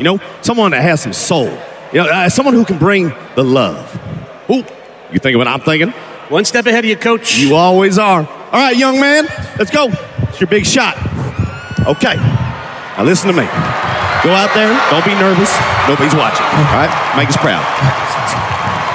know, someone that has some soul. You know, someone who can bring the love. Ooh, you thinking what I'm thinking? One step ahead of you, Coach. You always are. All right, young man, let's go. It's your big shot. Okay, now listen to me. Go out there, don't be nervous. Nobody's watching, all right? Make us proud.